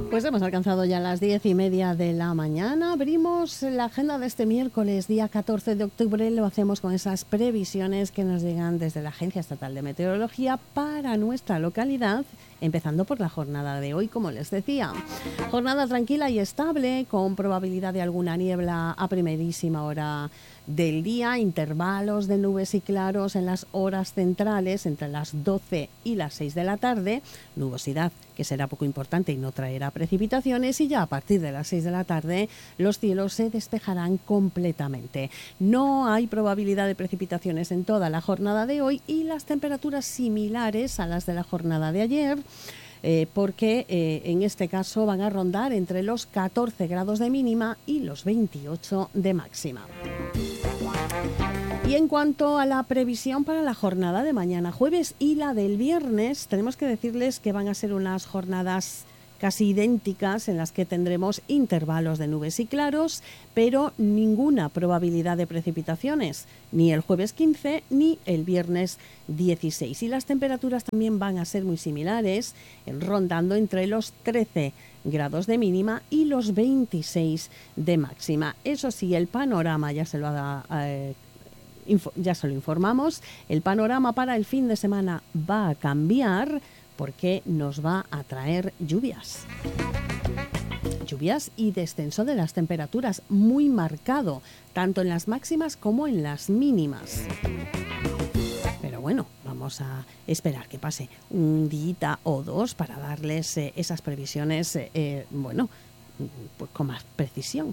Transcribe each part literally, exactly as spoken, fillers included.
Pues hemos alcanzado ya las diez y media de la mañana. Abrimos la agenda de este miércoles, día catorce de octubre. Lo hacemos con esas previsiones que nos llegan desde la Agencia Estatal de Meteorología para nuestra localidad, empezando por la jornada de hoy, como les decía. Jornada tranquila y estable, con probabilidad de alguna niebla a primerísima hora del día, intervalos de nubes y claros en las horas centrales entre las doce y las seis de la tarde, nubosidad que será poco importante y no traerá precipitaciones, y ya a partir de las seis de la tarde los cielos se despejarán completamente. No hay probabilidad de precipitaciones en toda la jornada de hoy y las temperaturas similares a las de la jornada de ayer, Eh, porque eh, en este caso van a rondar entre los catorce grados de mínima y los veintiocho de máxima. Y en cuanto a la previsión para la jornada de mañana jueves y la del viernes, tenemos que decirles que van a ser unas jornadas casi idénticas en las que tendremos intervalos de nubes y claros, pero ninguna probabilidad de precipitaciones, ni el jueves quince ni el viernes dieciséis. Y las temperaturas también van a ser muy similares, rondando entre los trece grados de mínima y los veintiséis de máxima. Eso sí, el panorama ya se lo ha eh, ya se lo informamos, el panorama para el fin de semana va a cambiar, porque nos va a traer lluvias. Lluvias y descenso de las temperaturas muy marcado, tanto en las máximas como en las mínimas. Pero bueno, vamos a esperar que pase un día o dos para darles eh, esas previsiones, eh, bueno, pues con más precisión.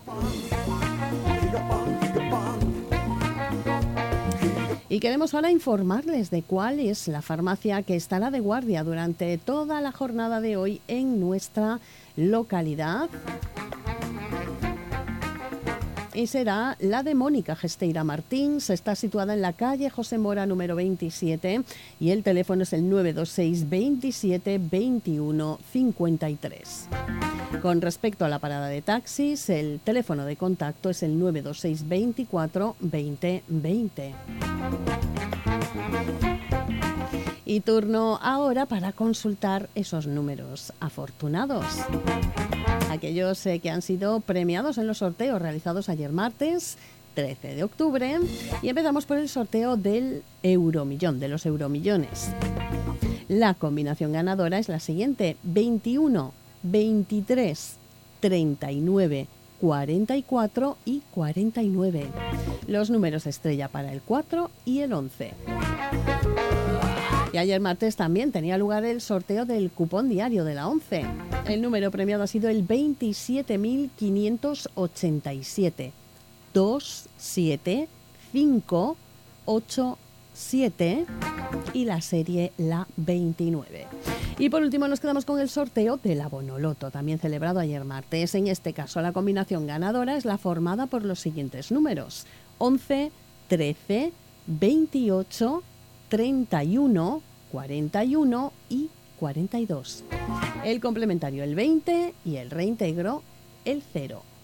Y queremos ahora informarles de cuál es la farmacia que estará de guardia durante toda la jornada de hoy en nuestra localidad. Y será la de Mónica Gesteira Martins. Está situada en la calle José Mora número veintisiete y el teléfono es el nueve dos seis, veintisiete, veintiuno, cincuenta y tres. Con respecto a la parada de taxis, el teléfono de contacto es el nueve dos seis, veinticuatro, veinte, veinte. Y turno ahora para consultar esos números afortunados. Aquellos eh, que han sido premiados en los sorteos realizados ayer martes trece de octubre. Y empezamos por el sorteo del Euromillón, de los Euromillones. La combinación ganadora es la siguiente: veintiuno, veintitrés, treinta y nueve, cuarenta y cuatro y cuarenta y nueve. Los números estrella para el cuatro y el once. Y ayer martes también tenía lugar el sorteo del cupón diario de la once. El número premiado ha sido el veintisiete mil quinientos ochenta y siete. dos siete cinco ocho siete y la serie la veintinueve. Y por último nos quedamos con el sorteo del Abonoloto, también celebrado ayer martes. En este caso la combinación ganadora es la formada por los siguientes números: once, trece, veintiocho, treinta y uno, cuarenta y uno y cuarenta y dos. El complementario el veinte y el reintegro el cero.